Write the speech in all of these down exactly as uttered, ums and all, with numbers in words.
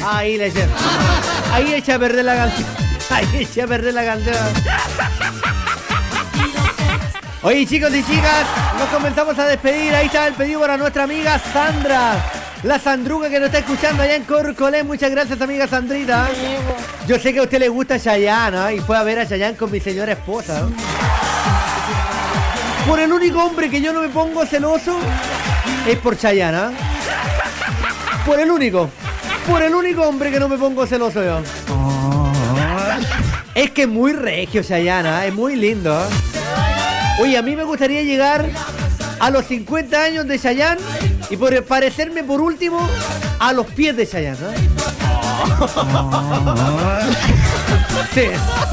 Ahí le eché. Ahí echa a perder la canción. Ahí echa a perder la canción. Oye, chicos y chicas, nos comenzamos a despedir. Ahí está el pedido para nuestra amiga Sandra, la Sandruca que nos está escuchando allá en Corcolén. Muchas gracias, amiga Sandrita. Yo sé que a usted le gusta Chayanne, ¿eh? Y fue a ver a Chayanne con mi señora esposa, ¿eh? Por el único hombre que yo no me pongo celoso es por Chayanne, ¿eh? Por el único. Por el único hombre que no me pongo celoso yo. Es que es muy regio Chayanne, ¿eh? Es muy lindo, ¿eh? Oye, a mí me gustaría llegar a los cincuenta años de Chayanne y por parecerme por último a los pies de Chayanne, ¿no? Sí.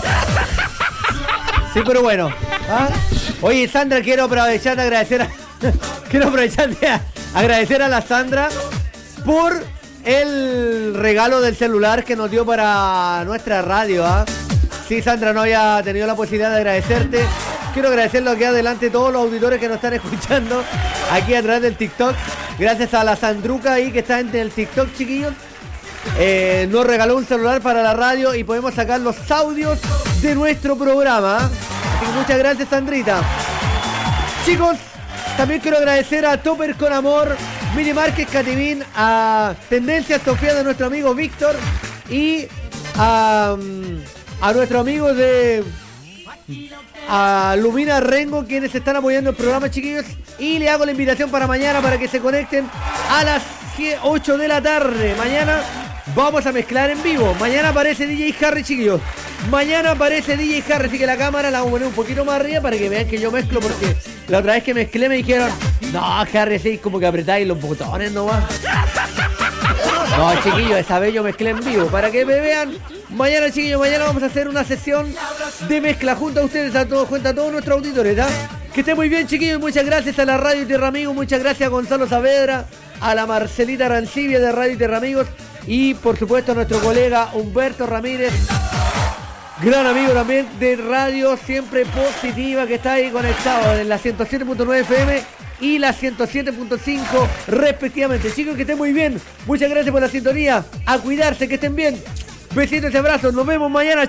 Sí, pero bueno. ¿Ah? Oye, Sandra, quiero aprovechar de agradecer a... quiero aprovechar de agradecer a la Sandra por el regalo del celular que nos dio para nuestra radio, ¿ah? Sí, Sandra, no había tenido la posibilidad de agradecerte. Quiero agradecerlo aquí adelante a todos los auditores que nos están escuchando aquí a través del TikTok. Gracias a la Sandruca ahí que está en el TikTok, chiquillos. Eh, nos regaló un celular para la radio y podemos sacar los audios de nuestro programa. Así que muchas gracias, Sandrita. Chicos, también quiero agradecer a Topper con Amor, Mini Market Cativín, a Tendencias Sofía de nuestro amigo Víctor y a, a nuestro amigo de... a Lumina Rengo, quienes están apoyando el programa, chiquillos. Y le hago la invitación para mañana para que se conecten a las ocho de la tarde. Mañana vamos a mezclar en vivo. Mañana aparece D J Harry, chiquillos. Mañana aparece D J Harry, así que la cámara la vamos a poner un poquito más arriba para que vean que yo mezclo, porque la otra vez que mezclé me dijeron: no, Harry, sí, como que apretáis los botones nomás. No, chiquillos, esa vez yo mezclé en vivo. Para que me vean, mañana, chiquillos, mañana vamos a hacer una sesión de mezcla junto a ustedes, a todos, junto a todos nuestros auditores, ¿ah? Que estén muy bien, chiquillos. Muchas gracias a la Radio Tierra Amigos. Muchas gracias a Gonzalo Saavedra, a la Marcelita Arancibia de Radio Tierra Amigos y, por supuesto, a nuestro colega Humberto Ramírez, gran amigo también de Radio Siempre Positiva, que está ahí conectado en la ciento siete punto nueve F M y la ciento siete punto cinco respectivamente. Chicos, que estén muy bien. Muchas gracias por la sintonía. A cuidarse, que estén bien. Besitos y abrazos. Nos vemos mañana.